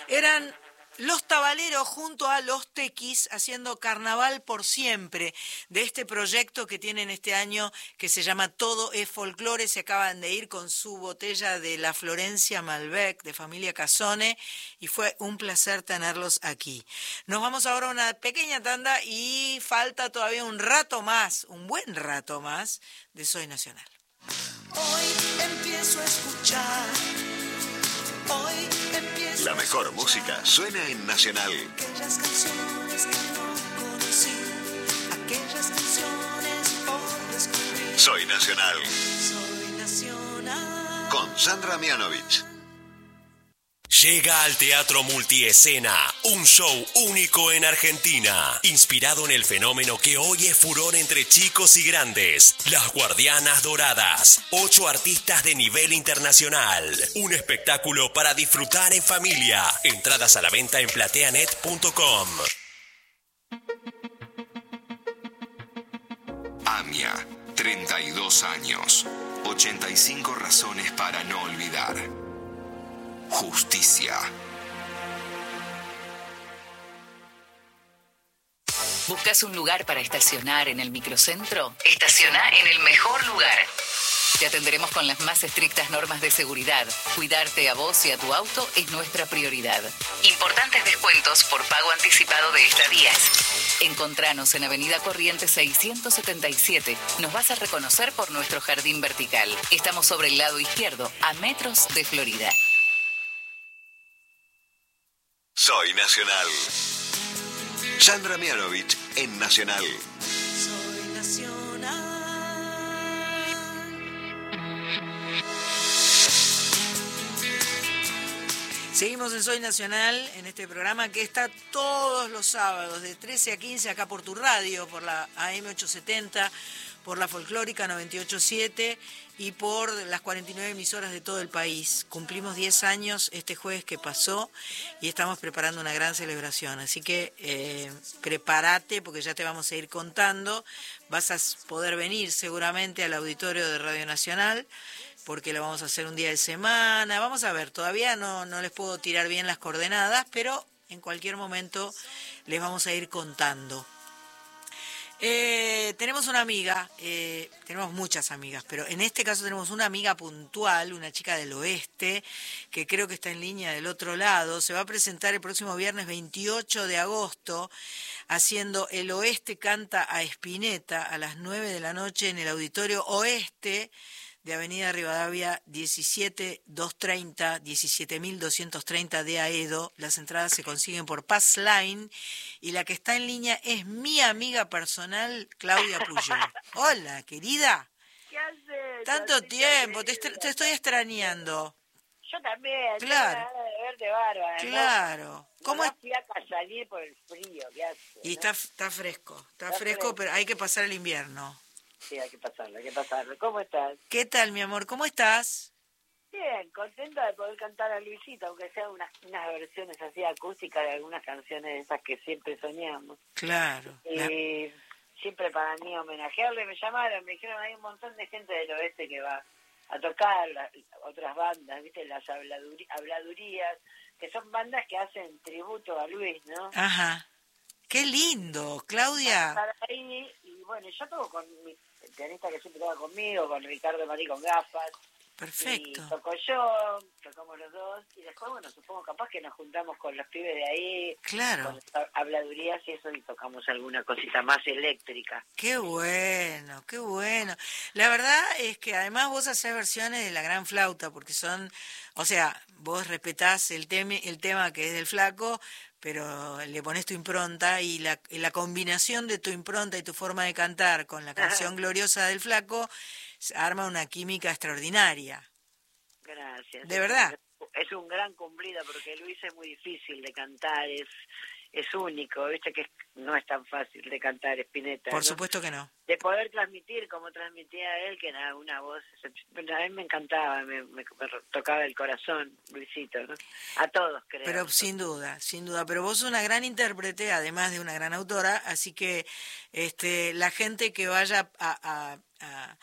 Eran Los Tabaleros junto a Los Tequis haciendo Carnaval por Siempre, de este proyecto que tienen este año que se llama Todo es Folclore. Se acaban de ir con su botella de la Florencia Malbec de familia Casone y fue un placer tenerlos aquí. Nos vamos ahora a una pequeña tanda y falta todavía un rato más, un buen rato más de Soy Nacional. Hoy empiezo a escuchar. Hoy empiezo La mejor música suena en Nacional. aquellas canciones que no conocí, aquellas canciones por descubrir. Soy Nacional. Soy nacional. Con Sandra Mianovich. Llega al Teatro Multiescena, un show único en Argentina, inspirado en el fenómeno que hoy es furor entre chicos y grandes, Las Guardianas Doradas, 8 artistas de nivel internacional, un espectáculo para disfrutar en familia, entradas a la venta en plateanet.com. AMIA, 32 años, 85 razones para no olvidar. Justicia. ¿Buscas un lugar para estacionar en el microcentro? Estaciona en el mejor lugar. Te atenderemos con las más estrictas normas de seguridad. Cuidarte a vos y a tu auto es nuestra prioridad. Importantes descuentos por pago anticipado de estadías. Encontranos en Avenida Corrientes 677. Nos vas a reconocer por nuestro jardín vertical. Estamos sobre el lado izquierdo, a metros de Florida. Soy Nacional. Sandra Mianovich en Nacional. Soy nacional. Seguimos en Soy Nacional, en este programa que está todos los sábados de 13 a 15 acá por tu radio, por la AM870, por la Folclórica 98.7 y por las 49 emisoras de todo el país. Cumplimos 10 años este jueves que pasó y estamos preparando una gran celebración. Así que prepárate porque ya te vamos a ir contando. Vas a poder venir seguramente al auditorio de Radio Nacional porque lo vamos a hacer un día de semana. Vamos a ver, todavía no les puedo tirar bien las coordenadas, pero en cualquier momento les vamos a ir contando. Tenemos una amiga, tenemos muchas amigas, pero en este caso tenemos una amiga puntual, una chica del oeste, que creo que está en línea del otro lado. Se va a presentar el próximo viernes 28 de agosto haciendo El Oeste Canta a Spinetta a las 9 de la noche en el Auditorio Oeste de Avenida Rivadavia 17.230 de Aedo. Las entradas se consiguen por Passline y la que está en línea es mi amiga personal, Claudia Puyol. Hola, querida. ¿Qué haces? Tanto tiempo, te estoy extrañando. Yo también. Claro. Tengo ganas de verte bárbara. Claro. ¿Cómo es? No fui a salir por el frío. ¿Qué haces? Y ¿no? está fresco, pero hay que pasar el invierno. Sí, hay que pasarlo, hay que pasarlo. ¿Cómo estás? ¿Qué tal, mi amor? ¿Cómo estás? Bien, contenta de poder cantar a Luisito, aunque sean unas versiones así acústicas de algunas canciones de esas que siempre soñamos. Claro. Y siempre para mí homenajearle, me llamaron, me dijeron, hay un montón de gente del oeste que va a tocar, otras bandas, ¿viste? Las habladurías, que son bandas que hacen tributo a Luis, ¿no? Ajá. Qué lindo, Claudia. Para estar ahí, y bueno, yo toco con mi pianista que siempre toca conmigo, con Ricardo Marí con gafas. Perfecto. Y toco yo, tocamos los dos, y después, bueno, supongo capaz que nos juntamos con los pibes de ahí, Claro. con las habladurías y eso, y tocamos alguna cosita más eléctrica. Qué bueno, qué bueno. La verdad es que además vos hacés versiones de La Gran Flauta, porque son, o sea, vos respetás el tema que es del Flaco, pero le pones tu impronta y la combinación de tu impronta y tu forma de cantar con la canción gloriosa del Flaco arma una química extraordinaria. Gracias. ¿De verdad? Es un gran cumplido porque Luis es muy difícil de cantar, es único, viste que no es tan fácil de cantar Spinetta. Por ¿no? supuesto que no. De poder transmitir como transmitía él, que era una voz, a mí me encantaba, me tocaba el corazón, Luisito, ¿no? A todos, creo. Pero sin duda, pero vos sos una gran intérprete, además de una gran autora, así que la gente que vaya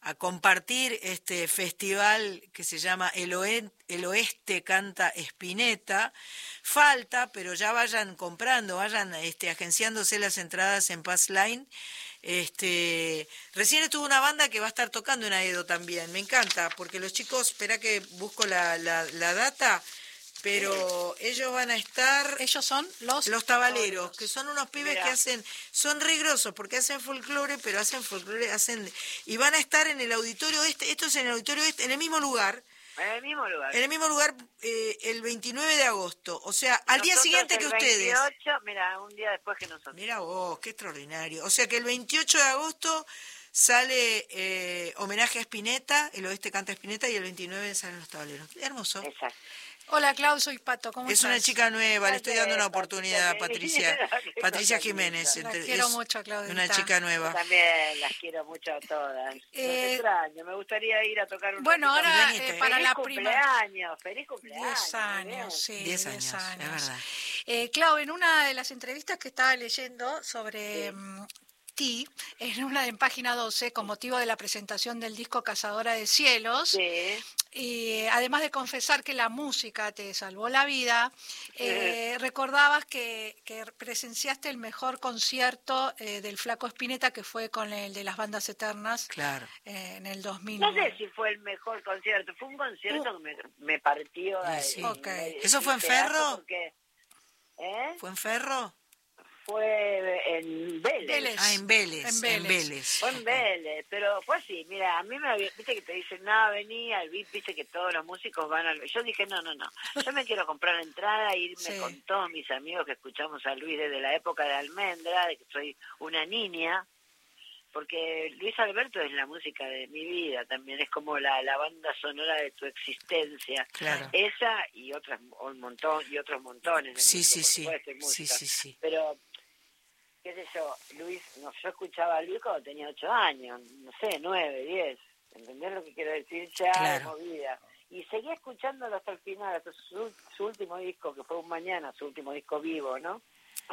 compartir este festival que se llama El Oeste Canta Spinetta. Falta, pero ya vayan comprando, vayan agenciándose las entradas en Pass Line. Recién estuvo una banda que va a estar tocando en Aedo también, me encanta, porque los chicos, espera que busco la data, pero ellos van a estar... Ellos son los tabaleros, que son unos pibes que son re grosos, porque hacen folclore, pero y van a estar en el auditorio esto es en el auditorio en el mismo lugar. En el mismo lugar. En el mismo lugar, el 29 de agosto, o sea, al día siguiente que ustedes. 28, mira, un día después que nosotros. Mira vos, qué extraordinario. O sea que el 28 de agosto sale homenaje a Spinetta, el Oeste Canta Spinetta, y el 29 salen los tableros. Hermoso. Exacto. Hola, Clau, soy Pato, ¿cómo estás? Es una chica nueva, le estoy dando una oportunidad a Patricia Jiménez. La quiero mucho, Claudita. Una chica nueva. Yo también las quiero mucho a todas. Los extraño, me gustaría ir a tocar un Bueno, ratito. ahora Venite. para Feliz la cumpleaños, feliz cumpleaños. 10 años, sí. 10 años, es verdad. Clau, en una de las entrevistas que estaba leyendo sobre ti, en página 12, con motivo de la presentación del disco Cazadora de Cielos, Sí. y además de confesar que la música te salvó la vida, recordabas que presenciaste el mejor concierto del Flaco Spinetta, que fue con el de las Bandas Eternas, Claro. en el 2000. No sé si fue el mejor concierto, fue un concierto que me partió. Sí. Okay. ¿Eso fue en Ferro? Porque, ¿Fue en Ferro? fue en Vélez. Ah, en Vélez. En En Vélez. Vélez. Fue en Vélez, pero fue así, mira, a mí viste que te dicen, no, vení al VIP, viste que todos los músicos van al... Yo dije, no, yo me quiero comprar la entrada e irme Sí. con todos mis amigos que escuchamos a Luis desde la época de Almendra, de que soy una niña, porque Luis Alberto es la música de mi vida también, es como la banda sonora de tu existencia. Claro. Esa y otros montones. de Sí, música, sí, por sí. supuesto, y Sí, música. sí, sí. Pero, qué sé yo, Luis, yo escuchaba a Luis cuando tenía 8 años, no sé, 9, 10, ¿entendés lo que quiero decir? Ya Claro. de movida. Y seguía escuchándolo hasta el final, hasta su último disco, que fue Un Mañana, su último disco vivo, ¿no?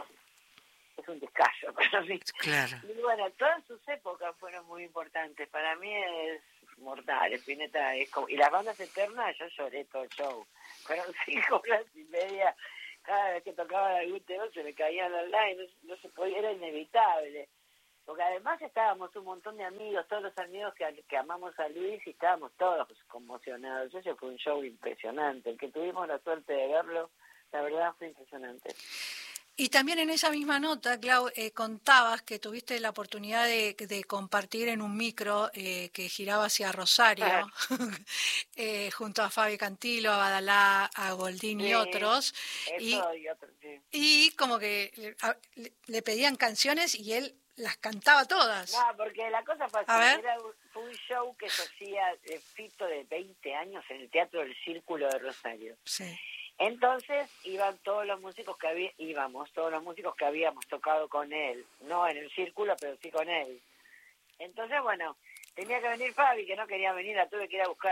Es un descayo para mí. Claro. Y bueno, todas sus épocas fueron muy importantes. Para mí es mortal, Spinetta es como... Y las Bandas Eternas, yo lloré todo el show. Fueron 5 horas y media. Cada vez que tocaba algún tema se me caían los lines, no se podía, era inevitable. Porque además estábamos un montón de amigos, todos los amigos que amamos a Luis, y estábamos todos conmocionados. Ese fue un show impresionante. El que tuvimos la suerte de verlo, la verdad fue impresionante. Y también en esa misma nota, Clau, contabas que tuviste la oportunidad de compartir en un micro que giraba hacia Rosario, junto a Fabi Cantilo, a Badalá, a Goldín y otros. Eso y otros, sí. Y como que le pedían canciones y él las cantaba todas. No, porque la cosa fue A ver. así, fue un show que se hacía Fito de 20 años en el Teatro del Círculo de Rosario. Sí. Entonces iban todos los músicos que habíamos tocado con él, no en el círculo, pero sí con él. Entonces, bueno, tenía que venir Fabi, que no quería venir, la tuve que ir a buscar.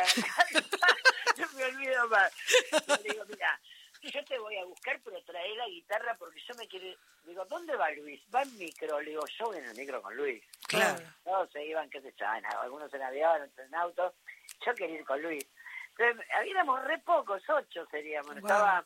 No me olvido más. Yo le digo, mira, yo te voy a buscar, pero trae la guitarra porque yo me quiero... Digo, ¿dónde va Luis? Va en micro. Le digo, yo voy en el micro con Luis. Claro. Todos se iban, qué sé yo, algunos en avión, otros en auto. Yo quería ir con Luis. Entonces, habíamos re pocos, 8 seríamos. Wow. Estaba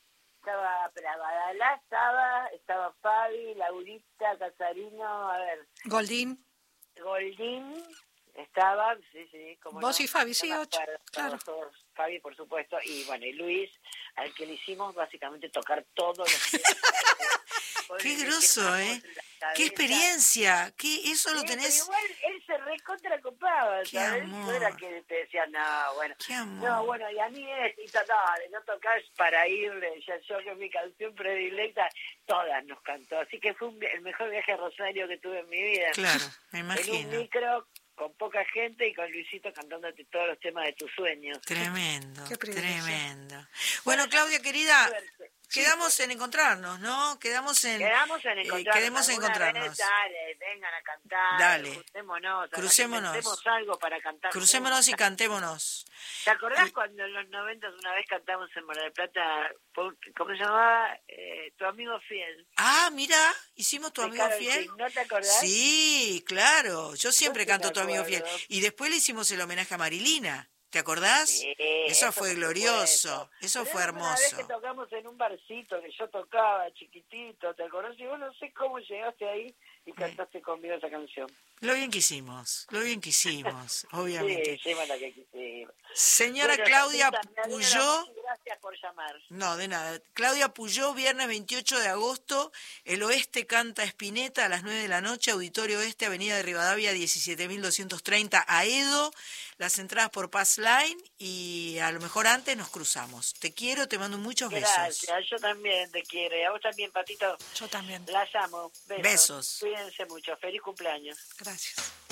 Badalá, estaba Fabi, Laurita, Casarino, Goldín. Goldín, estaba, sí, como Vos y Fabi, sí, 8, claro. Todos, Fabi, por supuesto, y bueno, y Luis, al que le hicimos básicamente tocar todos los temas. Qué groso, ¿eh? Qué experiencia. Eso lo tenés. Pero igual él se recontracopaba, Qué ¿sabes? amor. No era que te decía, no, bueno. Qué amor. No, bueno, y a mí y dale, no tocás para irle. Ya yo que mi canción predilecta, todas nos cantó. Así que fue el mejor viaje a Rosario que tuve en mi vida. Claro, me En imagino. un micro, con poca gente y con Luisito cantándote todos los temas de tus sueños. Tremendo, Qué privilegio. tremendo. Bueno, Claudia, querida, Suerte. quedamos en encontrarnos, ¿no? Quedamos en encontrarnos. Quedemos en encontrarnos. Dale, vengan a cantar. Dale. Crucémonos. Hacemos algo para cantar. Crucémonos y cantémonos. ¿Te acordás cuando en los 90 una vez cantamos en Mar del Plata, ¿cómo se llamaba? Tu amigo fiel. Ah, mira, hicimos Tu amigo fiel. ¿No te acordás? Sí, claro. Yo siempre canto Tu amigo fiel. Y después le hicimos el homenaje a Marilina. ¿Te acordás? Sí, eso fue glorioso, eso fue hermoso. Una vez que tocamos en un barcito que yo tocaba chiquitito, ¿te acordás? Y vos no sé cómo llegaste ahí y cantaste conmigo esa canción. Lo bien que hicimos, obviamente. Sí, la que quisimos. Señora Claudia Puyó. Gracias por llamar. No, de nada. Claudia Puyó, viernes 28 de agosto, El Oeste canta Spinetta a las 9 de la noche, Auditorio Oeste, Avenida de Rivadavia, 17.230, Aedo. Las entradas por Pass Line y a lo mejor antes nos cruzamos. Te quiero, te mando muchos besos. Gracias, yo también te quiero. Y a vos también, Patito. Yo también. Las amo. Besos. Cuídense mucho. Feliz cumpleaños. Gracias.